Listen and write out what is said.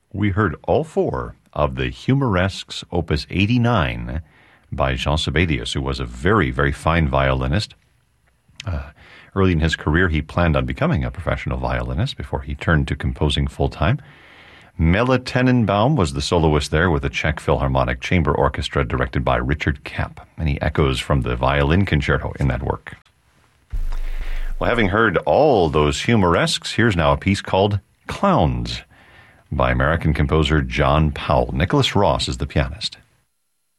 We heard all four of the Humoresques, Opus 89, by Jean Sibelius, who was a very, very fine violinist. Early in his career, he planned on becoming a professional violinist before he turned to composing full-time. Melle Tenenbaum was the soloist there with the Czech Philharmonic Chamber Orchestra directed by Richard Kapp. Many echoes from the violin concerto in that work. Well, having heard all those Humoresques, here's now a piece called Clowns by American composer John Powell. Nicholas Ross is the pianist.